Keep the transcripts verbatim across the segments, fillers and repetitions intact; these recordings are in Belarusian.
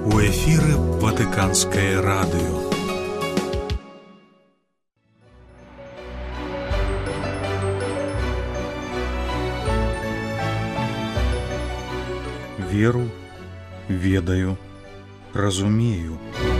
У эфіры Ватыканскае радыё. Веру, ведаю, разумею.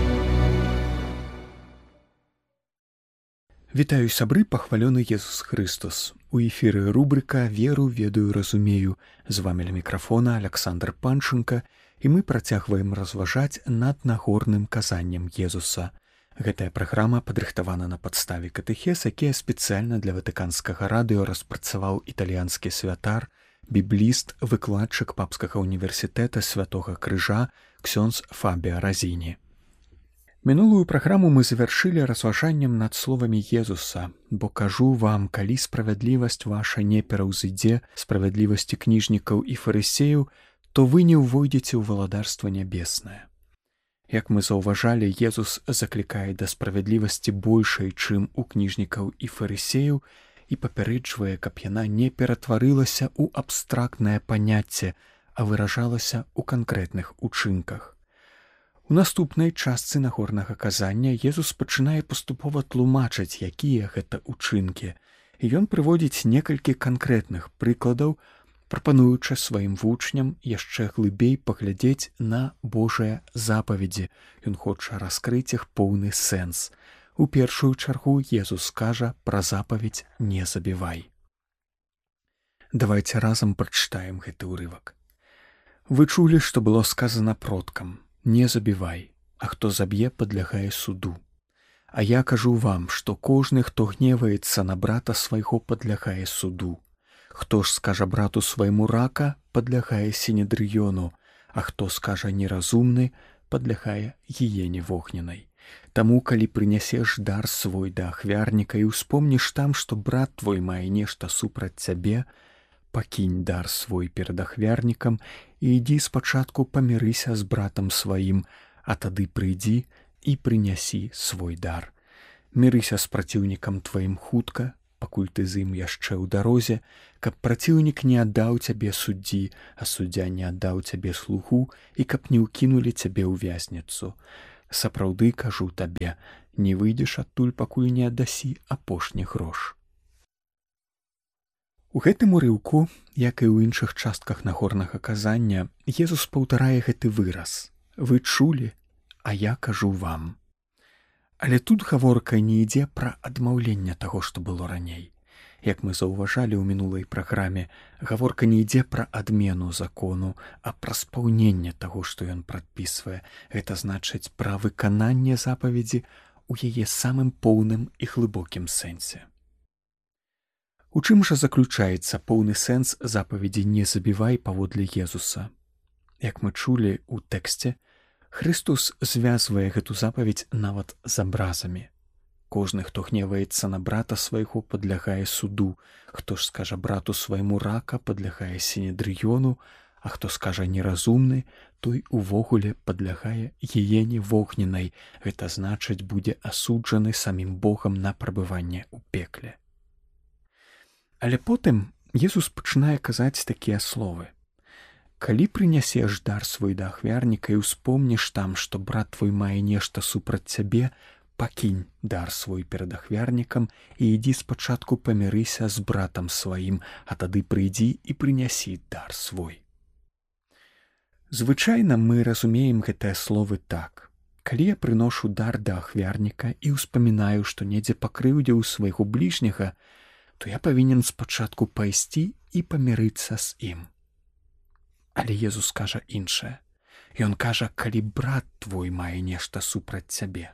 Вітаю сябры, пахвалёны Езус Христос. У эфіры рубрыка «Веру, ведаю, разумею». З вамі ля мікрафона Александр Панченко, і мы працягваем разважаць над нагорным казаннем Езуса. Гэтая праграма падрыхтавана на падставе катэхез, якія спецыяльна для Ватыканскага радыё распрацаваў італьянскі святар, бібліст, выкладчык папскага універсітэта Святога Крыжа ксёндз Фабіа Разіні. Мінулую праграму мы завяршылі разважаннем над словамі Езуса, бо кажу вам, калі справядлівасць ваша не пераўзыдзе справядлівасці кніжнікаў і фарысеяў, то вы не ўвойдзеце ў валадарства нябеснае. Як мы заўважалі, Езус заклікае да справядлівасці большай, чым у кніжнікаў і фарысеяў, і папярэджвае, каб яна не ператварылася ў абстрактнае паняцце, а выражалася ў канкрэтных учынках. У наступнай частцы нагорнага казання Езус пачынае паступова тлумачыць, якія гэта учынкі, і ён прыводзіць некалькі канкрэтных прыкладаў, прапануючы сваім вучням яшчэ глыбей паглядзець на Божыя запаведзі. Ён хоча раскрыць іх поўны сэнс. У першую чаргу Езус кажа пра запаведь «Не забівай». Давайце разам прачытаем гэты ўрывак. Вы чулі, што было сказана продкам: «Не забівай, а хто заб'е, падлягае суду. А я кажу вам, што кожны, хто гневаецца на брата свайго, падлягае суду. Хто ж скажа брату свайму рака, падлягае сінедрыёну, а хто скажа неразумны, падлягае гіене вогненай. Таму, калі прынясеш дар свой да ахвярніка і ўспомніш там, што брат твой мае нешта супраць цябе, пакінь дар свой перад ахвярнікам і ідзі спачатку памірыся з братам сваім, а тады прыйдзі і прынясі свой дар. Мірыся з праціўнікам тваім хутка, пакуль ты з ім яшчэ ў дарозе, каб праціўнік не аддаў цябе суддзі, а суддзя не аддаў цябе слугу, і каб не ўкінулі цябе ў вязніцу. Сапраўды, кажу табе, не выйдзеш адтуль, пакуль не аддасі апошні грош». У гэтым урыўку, як і ў іншых частках нагорнага казання, Езус паўтарае гэты выраз: «Вы чулі, а я кажу вам». Але тут гаворка не ідзе пра адмаўленне таго, што было раней. Як мы заўважалі ў минулай праграме, гаворка не ідзе пра адмену закону, а пра спаўненне таго, што ён прадпісвае. Гэта значыць пра выкананне запаведзі ў яе самым поўным і глыбокім сэнсе. У чым жа заключаецца поўны сэнс запаведзі «Не забівай» паводле Езуса? Як мы чулі ў тэксце, Христус звязвае гэту запаведь нават з абразамі. Кожны, хто гневаецца на брата свайго, падлягае суду. Хто ж скажа брату свайму рака, падлягае сінедрыёну, а хто скажа неразумны, той увогуле падлягае гіене вогненай. Гэта значыць, будзе асуджаны самім Богам на прабыванне ў пекле. Але потым Езус пачынае казаць такія словы: «Калі прынясеш дар свой да ахвярніка і ўспомніш там, што брат твой мае нешта супраць цябе, пакінь дар свой перад ахвярнікам і ідзі спачатку памірыся з братам сваім, а тады прыйдзі і прынясі дар свой». Звычайна мы разумеем гэтыя словы так: калі я прыношу дар да ахвярніка і ўспамінаю, што недзе пакрыўдзіў свайго бліжняга, то я павінен спачатку пайсці і памірыцца з ім. Але Езус кажа іншае. Ён кажа, калі брат твой мае нешта супраць цябе.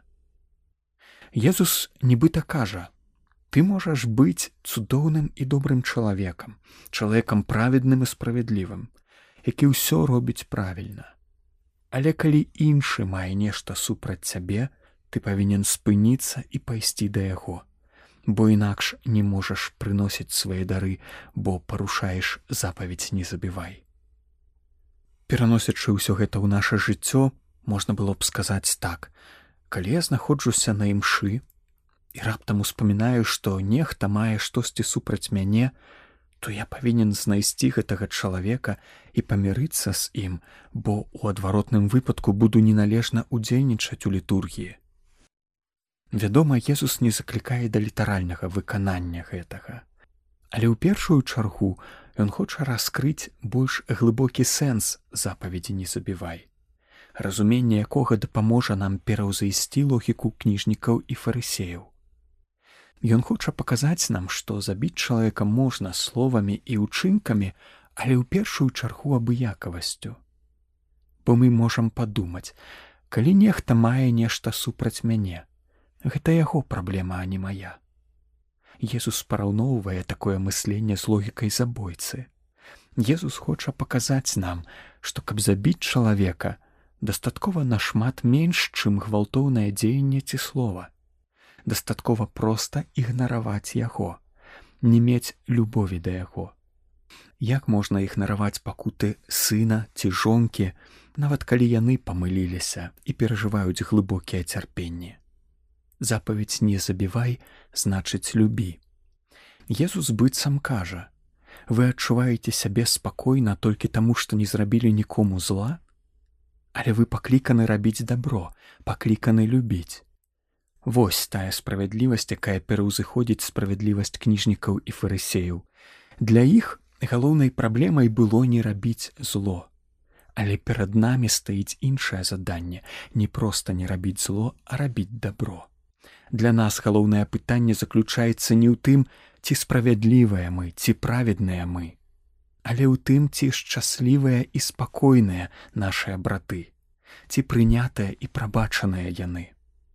Езус нібыта кажа: ты можаш быць цудоўным і добрым чалавекам, чалавекам праведным і справядлівым, які ўсё робіць правільна. Але калі іншы мае нешта супраць цябе, ты павінен спыніцца і пайсці да яго, бо інакш не можаш прыносіць свае дары, бо парушаеш запаведь «Не забівай». Пераносячы ўсё гэта ў наша жыццё, можна было б сказаць так: калі я знаходжуся на імшы і раптам успамінаю, што нехта мае штосьці супраць мяне, то я павінен знайсці гэтага чалавека і памірыцца з ім, бо ў адваротным выпадку буду неналежна ўдзельнічаць у літургіі. Вядома, Езус не заклікае да літаральнага выканання гэтага. Але ў першую чаргу ён хоча раскрыць больш глыбокі сэнс запаведзі «Не забівай», разуменне якога дапаможа нам пераўзайсці логіку кніжнікаў і фарысеяў. Ён хоча паказаць нам, што забіць чалавека можна словамі і ўчынкамі, але ў першую чаргу абыякавасцю. Бо мы можам падумаць, калі нехта мае нешта супраць мяне, гэта яго праблема, а не мая. Езус параўноўвае такое мысленне з логікай забойцы. Езус хоча паказаць нам, што каб забіць чалавека, дастаткова нашмат менш, чым гвалтоўнае дзеянне ці слова. Дастаткова проста ігнараваць яго, не мець любові да яго. Як можна ігнараваць пакуты сына ці жонкі, нават калі яны памыліліся і перажываюць глыбокія цярпенні? Запаведь «Не забівай» значыць «любі». Езус быццам кажа: вы адчуваеце сябе спакойна толькі таму, што не зрабілі нікому зла? Але вы пакліканы рабіць дабро, пакліканы любіць. Вось тая справядлівасць, якая пераўзыходзіць справядлівасць кніжнікаў і фарысеяў. Для іх галоўнай праблемай было не рабіць зло. Але перад намі стаіць іншае заданне – не проста не рабіць зло, а рабіць дабро. Для нас галоўнае пытанне заключаецца не ў тым, ці справядлівыя мы, ці праведныя мы, але ў тым, ці шчаслівыя і спакойныя нашыя браты, ці прынятыя і прабачаныя яны.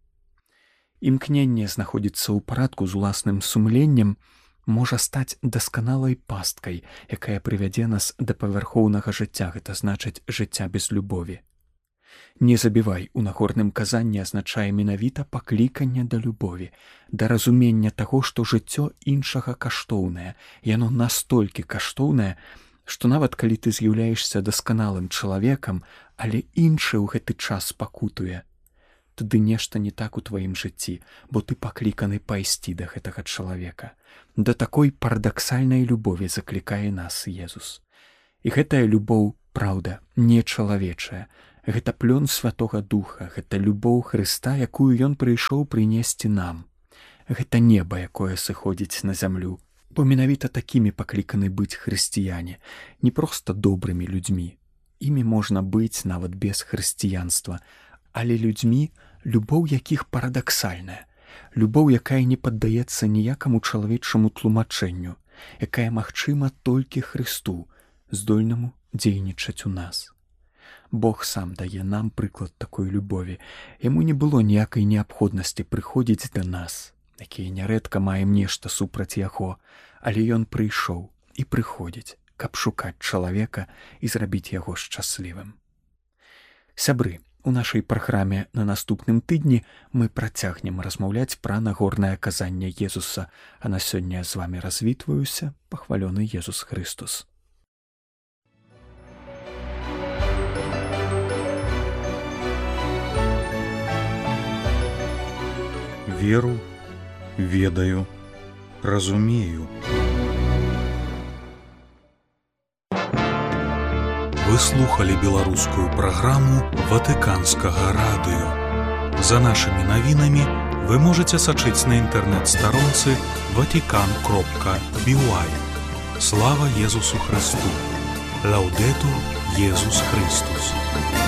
Імкненне знаходзіцца ў парадку з уласным сумленнем можа стаць дасканалай пасткай, якая прывядзе нас да павярхоўнага жыцця, гэта значыць жыцця без любові. «Не забівай» у нагорным казанні азначае менавіта пакліканне да любові, да разумення таго, што жыццё іншага каштоўнае, яно настолькі каштоўнае, што нават калі ты з'яўляешся дасканалым чалавекам, але іншы ў гэты час пакутуе, тады нешта не так у тваім жыцці, бо ты пакліканы пайсці да гэтага чалавека. Да такой парадаксальнай любові заклікае нас Езус. І гэтая любоў, праўда, не чалавечая. Гэта плён Святога Духа, гэта любоў Хрыста, якую ён прыйшоў прынесці нам. Гэта неба, якое сыходзіць на зямлю. Бо менавіта такімі пакліканы быць хрысціяне, не проста добрымі людзьмі. Імі можна быць нават без хрысціянства, але людзьмі, любоў якіх парадаксальная, любоў, якая не паддаецца ніякаму чалавечаму тлумачэнню, якая магчыма толькі Хрысту, здольнаму дзейнічаць у нас. Бог сам дае нам прыклад такой любові. Яму не было ніякай неабходнасці прыходзіць да нас, якія нярэдка маем нешта супраць яго, але ён прыйшоў і прыходзіць, каб шукаць чалавека і зрабіць яго шчаслівым. Сябры, у нашай праграме на наступным тыдні мы працягнем размаўляць пра нагорнае казанне Езуса, а на сёння з вамі развітваюся, пахвалёны Езус Хрыстус. Веру, ведаю, разумею. Вы слухали беларускую праграму Ватыканскага радыё. За нашымі навінамі вы можаце сачыць на інтэрнэт-старонцы ватикан кропка би уай. Слава Езусу Христу! Лаўдэтур Езус Христус!